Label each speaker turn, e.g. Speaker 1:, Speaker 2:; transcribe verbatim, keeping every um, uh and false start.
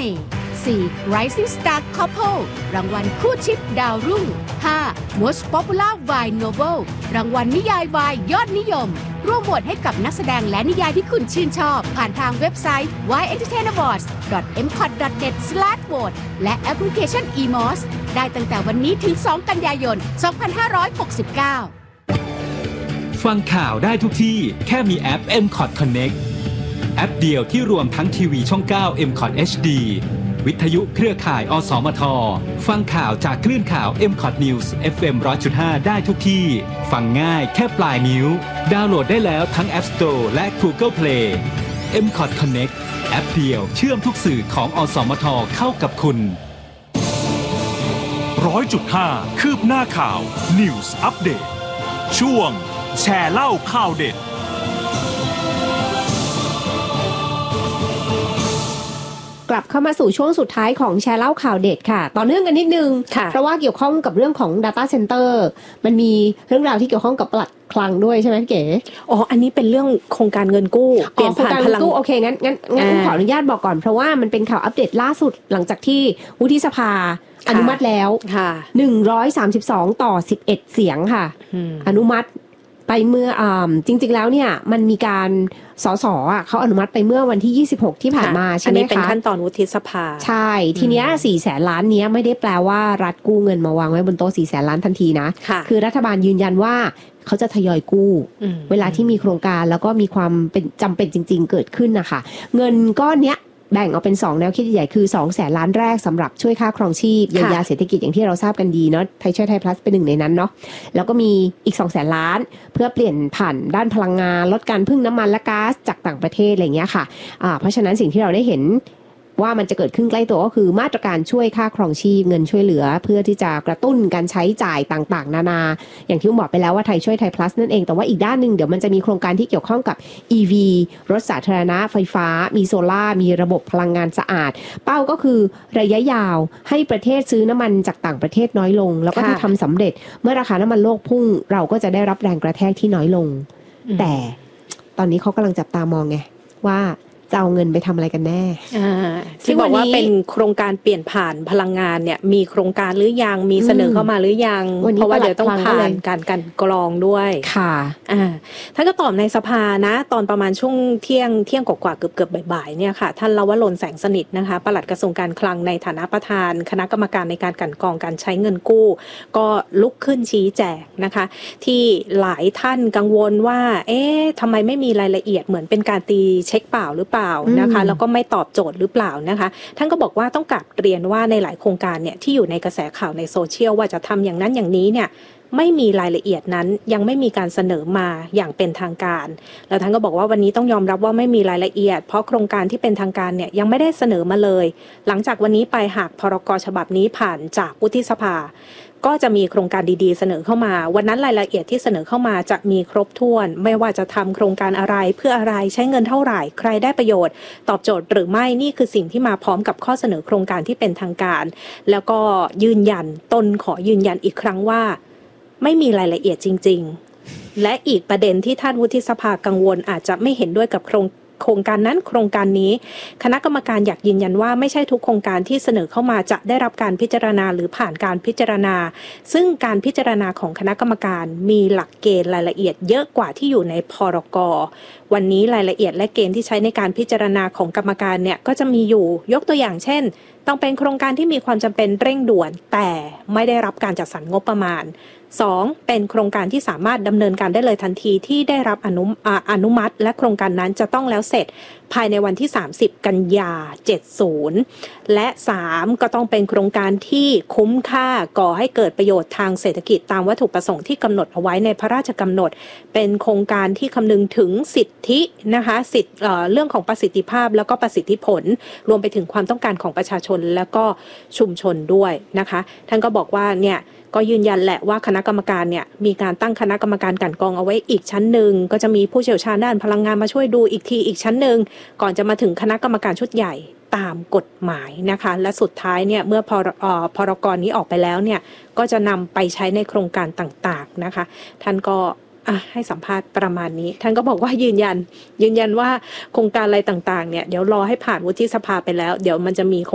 Speaker 1: สี่ Rising Star Couple รางวัลคู่ชิปดาวรุ่ง ห้า Most Popular Wine Novel รางวัลนิยายวายยอดนิยมร่วมโหวตให้กับนักแสดงและนิยายที่คุณชื่นชอบผ่านทางเว็บไซต์ วาย เอ็นเตอร์เทน อวอร์ดส์ ดอท เอ็ม คอท ดอท เน็ต สแลช โหวต และแอปพลิเคชัน อี เอ็ม โอ เอส ได้ตั้งแต่วันนี้ถึง สอง กันยายน สองพันห้าร้อยหกสิบเก้า
Speaker 2: ฟังข่าวได้ทุกที่แค่มีแอป เอ็ม คอท Connect แอปเดียวที่รวมทั้งทีวีช่อง เก้า เอ็ม คอท เอช ดี วิทยุเครือข่ายอสมทฟังข่าวจากคลื่นข่าว เอ็ม คอท News เอฟ เอ็ม หนึ่งร้อยจุดห้า ได้ทุกที่ฟังง่ายแค่ปลายนิ้วดาวน์โหลดได้แล้วทั้ง App Store และ Google Play เอ็ม คอท Connect แอปเดียวเชื่อมทุกสื่อของอสมทเข้ากับคุณ
Speaker 3: หนึ่งร้อยจุดห้า คืบหน้าข่าว News Update ช่วงแชร์เล่าข่าวเด็ด
Speaker 4: กลับเข้ามาสู่ช่วงสุดท้ายของแชร์เล่าข่าวเด็ดค่ะต่อเนื่องกันนิดนึงเพราะว่าเกี่ยวข้องกับเรื่องของ Data Center มันมีเรื่องราวที่เกี่ยวข้องกับปลัดคลังด้วยใช่ไหมพี่เก๋
Speaker 5: อ๋ออันนี้เป็นเรื่องโครงการเงินกู้เปลี่ยนผ่านพลัง
Speaker 4: กู้โอเคงั้นงั้นงั้นขออนุญาตบอกก่อนเพราะว่ามันเป็นข่าวอัปเดตล่าสุดหลังจากที่วุฒิสภาอนุมัติแล้วหนึ่งร้อยสามสิบสองต่อสิบเอ็ดเสียงค่ะอนุมัติไปเมื่ออ่าจริงๆแล้วเนี่ยมันมีการสสอ่ะเขาอนุมัติไปเมื่อวันที่ยี่สิบหกที่ผ่านมาใช่ไหมคะอันนี้
Speaker 5: เป็นขั้นตอนวุฒิสภา
Speaker 4: ใช่ทีเนี้ยสี่แสนล้านเนี้ยไม่ได้แปลว่ารัฐกู้เงินมาวางไว้บนโต๊ะสี่แสนล้านทันทีนะคือรัฐบาลยืนยันว่าเขาจะทยอยกู้เวลาที่มีโครงการแล้วก็มีความเป็นจำเป็นจริงๆเกิดขึ้นนะคะเงินก้อนเนี้ยแบ่งออกเป็นสองแนวคิดใหญ่คือสองแสนล้านแรกสำหรับช่วยค่าครองชีพเยียวยาเศรษฐกิจอย่างที่เราทราบกันดีเนาะไทยช่วยไทย plus เป็นหนึ่งในนั้นเนาะแล้วก็มีอีกสองแสนล้านเพื่อเปลี่ยนผ่านด้านพลังงานลดการพึ่งน้ำมันและก๊าซจากต่างประเทศอะไรเงี้ยค่ะอ่าเพราะฉะนั้นสิ่งที่เราได้เห็นว่ามันจะเกิดขึ้นใกล้ตัวก็คือมาตรการช่วยค่าครองชีพเงินช่วยเหลือเพื่อที่จะกระตุ้นการใช้จ่ายต่างๆนานาอย่างที่บอกไปแล้วว่าไทยช่วยไทย plus นั่นเองแต่ว่าอีกด้านนึงเดี๋ยวมันจะมีโครงการที่เกี่ยวข้องกับ อี วี รถสาธารณะไฟฟ้ามีโซล่ามีระบบพลังงานสะอาดเป้าก็คือระยะยาวให้ประเทศซื้อน้ำมันจากต่างประเทศน้อยลงแล้วก็ถ้าทำสำเร็จเมื่อราคาน้ำมันโลกพุ่งเราก็จะได้รับแรงกระแทกที่น้อยลงแต่ตอนนี้เขากำลังจับตามองไงว่าจะเอาเงินไปทำอะไรกันแน่
Speaker 5: ที่บอกว่าเป็นโครงการเปลี่ยนผ่านพลังงานเนี่ยมีโครงการหรือยังมีเสนอเข้ามาหรือยังเพราะว่าเดี๋ยวต้องผ่านการกันกรองด้วย
Speaker 4: ค่ะ
Speaker 5: อ่าท่านก็ตอบในสภานะตอนประมาณช่วงเที่ยงเที่ยงกว่าๆเกือบๆบ่ายๆเนี่ยค่ะท่านลวรนแสงสนิทนะคะปลัดกระทรวงการคลังในฐานะประธานคณะกรรมการในการกันกรองการใช้เงินกู้ก็ลุกขึ้นชี้แจงนะคะที่หลายท่านกังวลว่าเอ๊ะทำไมไม่มีรายละเอียดเหมือนเป็นการตีเช็คเปล่าหรือเปล่านะคะแล้วก็ไม่ตอบโจทย์หรือเปล่านะคะท่านก็บอกว่าต้องกลับเรียนว่าในหลายโครงการเนี่ยที่อยู่ในกระแสข่าวในโซเชียลว่าจะทำอย่างนั้นอย่างนี้เนี่ยไม่มีรายละเอียดนั้นยังไม่มีการเสนอมาอย่างเป็นทางการแล้วท่านก็บอกว่าวันนี้ต้องยอมรับว่าไม่มีรายละเอียดเพราะโครงการที่เป็นทางการเนี่ยยังไม่ได้เสนอมาเลยหลังจากวันนี้ไปหากพรก.ฉบับนี้ผ่านจากวุฒิสภาก็จะมีโครงการดีๆเสนอเข้ามาวันนั้นรายละเอียดที่เสนอเข้ามาจะมีครบถ้วนไม่ว่าจะทำโครงการอะไรเพื่ออะไรใช้เงินเท่าไหร่ใครได้ประโยชน์ตอบโจทย์หรือไม่นี่คือสิ่งที่มาพร้อมกับข้อเสนอโครงการที่เป็นทางการแล้วก็ยืนยันตนขอยืนยันอีกครั้งว่าไม่มีรายละเอียดจริงๆและอีกประเด็นที่ท่านวุฒิสภากังวลอาจจะไม่เห็นด้วยกับโครงโครงการนั้นโครงการนี้คณะกรรมการอยากยืนยันว่าไม่ใช่ทุกโครงการที่เสนอเข้ามาจะได้รับการพิจารณาหรือผ่านการพิจารณาซึ่งการพิจารณาของคณะกรรมการมีหลักเกณฑ์รายละเอียดเยอะกว่าที่อยู่ในพรก.วันนี้รายละเอียดและเกณฑ์ที่ใช้ในการพิจารณาของกรรมการเนี่ยก็จะมีอยู่ยกตัวอย่างเช่นต้องเป็นโครงการที่มีความจำเป็นเร่งด่วนแต่ไม่ได้รับการจัดสรรงบประมาณสองเป็นโครงการที่สามารถดำเนินการได้เลยทันทีที่ได้รับอนุอนุมัติและโครงการนั้นจะต้องแล้วเสร็จภายในวันที่สามสิบกันยาเจ็ดสิบและสามก็ต้องเป็นโครงการที่คุ้มค่าก่อให้เกิดประโยชน์ทางเศรษฐกิจตามวัตถุประสงค์ที่กำหนดเอาไว้ในพระราชกำหนดเป็นโครงการที่คำนึงถึงสิทธินะคะสิทธิ เอ่อ เรื่องของประสิทธิภาพแล้วก็ประสิทธิผลรวมไปถึงความต้องการของประชาชนแล้วก็ชุมชนด้วยนะคะท่านก็บอกว่าเนี่ยก็ยืนยันแหละว่าคณะกรรมการเนี่ยมีการตั้งคณะกรรมการกลั่นกรองเอาไว้อีกชั้นหนึ่งก็จะมีผู้เชี่ยวชาญด้านพลังงานมาช่วยดูอีกทีอีกชั้นหนึ่งก่อนจะมาถึงคณะกรรมการชุดใหญ่ตามกฎหมายนะคะและสุดท้ายเนี่ยเมื่อพรเอ่อพรกนี้ออกไปแล้วเนี่ยก็จะนำไปใช้ในโครงการต่างๆนะคะท่านก็ให้สัมภาษณ์ประมาณนี้ท่านก็บอกว่ายืนยันยืนยันว่าโครงการอะไรต่างๆเนี่ยเดี๋ยวรอให้ผ่านวุฒิสภาไปแล้วเดี๋ยวมันจะมี